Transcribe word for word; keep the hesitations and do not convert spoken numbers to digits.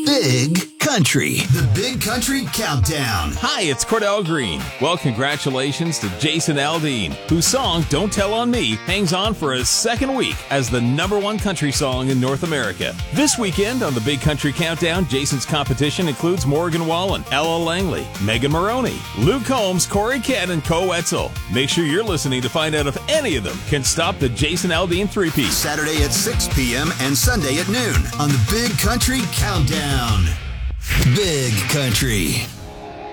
Big Country. The Big Country Countdown. Hi, it's Cordell Green. Well, congratulations to Jason Aldean, whose song Don't Tell on Me hangs on for a second week as the number one country song in North America. This weekend on the Big Country Countdown, Jason's competition includes Morgan Wallen, Ella Langley, Megan Maroney, Luke Combs, Corey Kent, and Co Wetzel. Make sure you're listening to find out if any of them can stop the Jason Aldean three-piece. Saturday at six p.m. and Sunday at noon on the Big Country Countdown. Big Country.